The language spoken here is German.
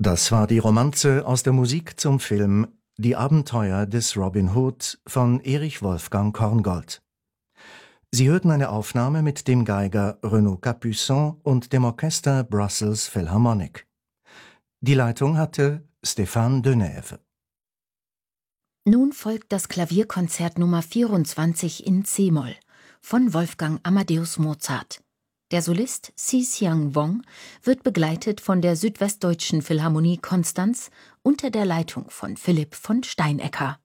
Das war die Romanze aus der Musik zum Film Die Abenteuer des Robin Hood von Erich Wolfgang Korngold. Sie hörten eine Aufnahme mit dem Geiger Renaud Capuçon und dem Orchester Brussels Philharmonic. Die Leitung hatte Stéphane Denève. Nun folgt das Klavierkonzert Nummer 24 in c-Moll von Wolfgang Amadeus Mozart. Der Solist Xi-Xiang Wong wird begleitet von der Südwestdeutschen Philharmonie Konstanz unter der Leitung von Philipp von Steinecker.